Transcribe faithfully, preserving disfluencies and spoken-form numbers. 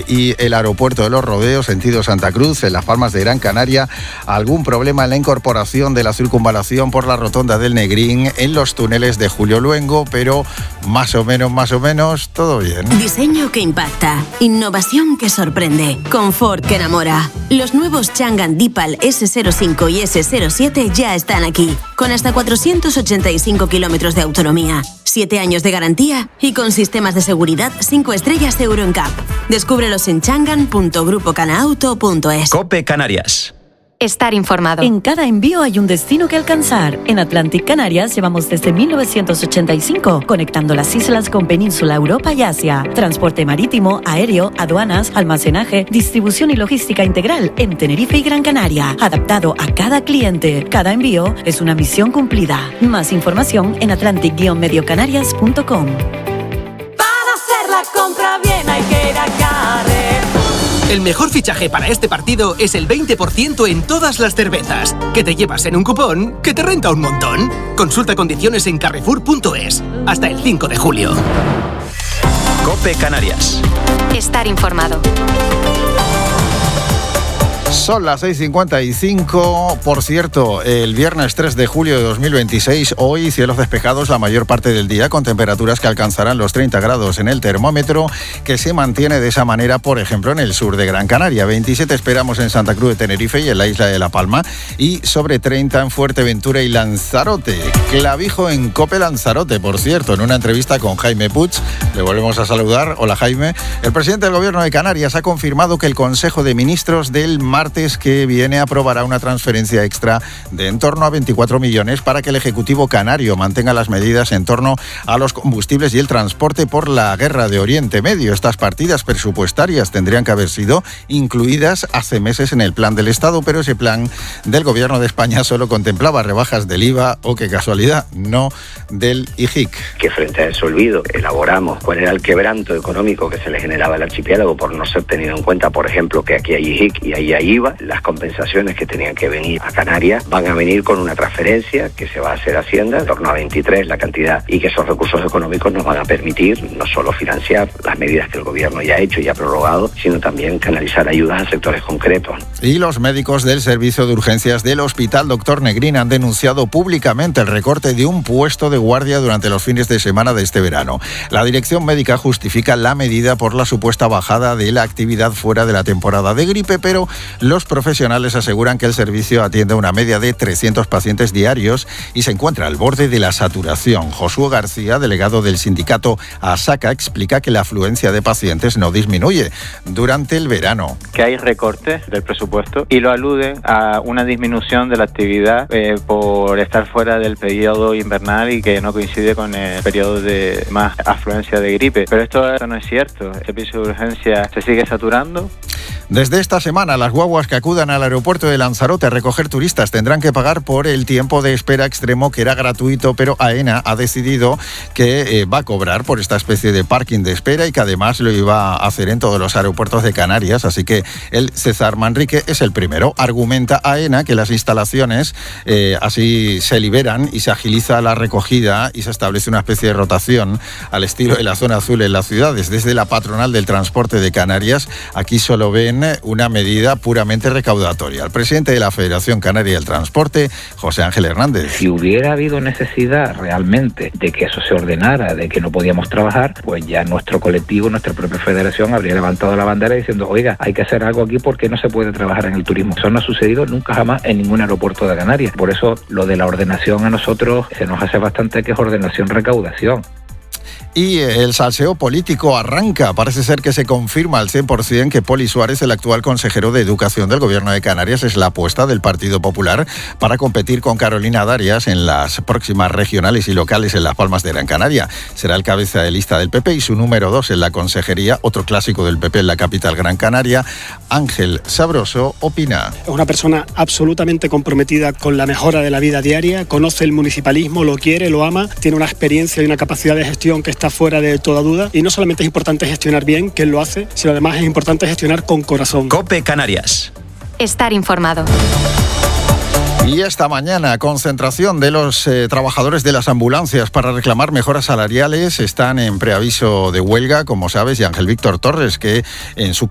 y el aeropuerto de Los Rodeos, sentido Santa Cruz, en Las Palmas de Gran Canaria. Algún problema en la incorporación de la circunvalación por la rotonda del Negrín, en los túneles de Julio Luengo, pero más o menos, más o menos, todo bien. Diseño que impacta, innovación que sorprende, confort que enamora. Los nuevos Changan Deepal ese cero cinco y ese cero siete ya están aquí, con hasta cuatrocientos ochenta y cinco kilómetros de autonomía, siete años de garantía y con sistemas de seguridad cinco estrellas Euro N C A P. Descúbrelos en changan punto grupo canaauto punto es. COPE Canarias. Estar informado. En cada envío hay un destino que alcanzar. En Atlantic Canarias llevamos desde mil novecientos ochenta y cinco, conectando las islas con Península, Europa y Asia. Transporte marítimo, aéreo, aduanas, almacenaje, distribución y logística integral en Tenerife y Gran Canaria. Adaptado a cada cliente. Cada envío es una misión cumplida. Más información en atlantic guion medio canarias punto com. Para hacer la compra bien hay que ir a Carrefour. El mejor fichaje para este partido es el veinte por ciento en todas las cervezas, que te llevas en un cupón que te renta un montón. Consulta condiciones en carrefour punto es. Hasta el cinco de julio. COPE Canarias. Estar informado. Son las seis cincuenta y cinco. Por cierto, el viernes tres de julio de dos mil veintiséis, hoy cielos despejados la mayor parte del día, con temperaturas que alcanzarán los treinta grados en el termómetro, que se mantiene de esa manera, por ejemplo, en el sur de Gran Canaria. veintisiete esperamos en Santa Cruz de Tenerife y en la isla de La Palma, y sobre treinta en Fuerteventura y Lanzarote. Clavijo en COPE Lanzarote, por cierto, en una entrevista con Jaime Puig. Le volvemos a saludar. Hola, Jaime. El presidente del Gobierno de Canarias ha confirmado que el Consejo de Ministros del martes que viene aprobará una transferencia extra de en torno a veinticuatro millones para que el Ejecutivo canario mantenga las medidas en torno a los combustibles y el transporte por la guerra de Oriente Medio. Estas partidas presupuestarias tendrían que haber sido incluidas hace meses en el plan del Estado, pero ese plan del Gobierno de España solo contemplaba rebajas del I V A, o qué casualidad, no del I G I C. Que frente a ese olvido elaboramos cuál era el quebranto económico que se le generaba al archipiélago por no ser tenido en cuenta, por ejemplo, que aquí hay I G I C y ahí hay I V A. Las compensaciones que tenían que venir a Canarias van a venir con una transferencia que se va a hacer a Hacienda, en torno a veintitrés la cantidad, y que esos recursos económicos nos van a permitir no solo financiar las medidas que el gobierno ya ha hecho y ha prorrogado, sino también canalizar ayudas a sectores concretos. Y los médicos del Servicio de Urgencias del Hospital Doctor Negrín han denunciado públicamente el recorte de un puesto de guardia durante los fines de semana de este verano. La dirección médica justifica la medida por la supuesta bajada de la actividad fuera de la temporada de gripe, pero los profesionales aseguran que el servicio atiende una media de trescientos pacientes diarios y se encuentra al borde de la saturación. Josué García, delegado del sindicato ASACA, explica que la afluencia de pacientes no disminuye durante el verano. Que hay recortes del presupuesto y lo aluden a una disminución de la actividad eh, por estar fuera del periodo invernal y que no coincide con el periodo de más afluencia de gripe. Pero esto, esto no es cierto. El servicio de urgencia se sigue saturando. Desde esta semana, las guaguas que acudan al aeropuerto de Lanzarote a recoger turistas tendrán que pagar por el tiempo de espera extremo, que era gratuito, pero AENA ha decidido que eh, va a cobrar por esta especie de parking de espera y que además lo iba a hacer en todos los aeropuertos de Canarias. Así que el César Manrique es el primero. Argumenta AENA que las instalaciones eh, así se liberan y se agiliza la recogida y se establece una especie de rotación al estilo de la zona azul en las ciudades. Desde la patronal del transporte de Canarias, aquí solo ven una medida puramente recaudatoria. El presidente de la Federación Canaria del Transporte, José Ángel Hernández. Si hubiera habido necesidad realmente de que eso se ordenara, de que no podíamos trabajar, pues ya nuestro colectivo, nuestra propia federación habría levantado la bandera diciendo, oiga, hay que hacer algo aquí porque no se puede trabajar en el turismo. Eso no ha sucedido nunca jamás en ningún aeropuerto de Canarias. Por eso lo de la ordenación a nosotros se nos hace bastante que es ordenación-recaudación. Y el salseo político arranca. Parece ser que se confirma al cien por ciento que Poli Suárez, el actual consejero de Educación del Gobierno de Canarias, es la apuesta del Partido Popular para competir con Carolina Darias en las próximas regionales y locales en Las Palmas de Gran Canaria. Será el cabeza de lista del P P y su número dos en la consejería, otro clásico del P P en la capital Gran Canaria. Ángel Sabroso opina. Es una persona absolutamente comprometida con la mejora de la vida diaria, conoce el municipalismo, lo quiere, lo ama, tiene una experiencia y una capacidad de gestión que está fuera de toda duda, y no solamente es importante gestionar bien, que él lo hace, sino además es importante gestionar con corazón. COPE Canarias. Estar informado. Y esta mañana, concentración de los eh, trabajadores de las ambulancias para reclamar mejoras salariales. Están en preaviso de huelga, como sabes, y Ángel Víctor Torres, que en su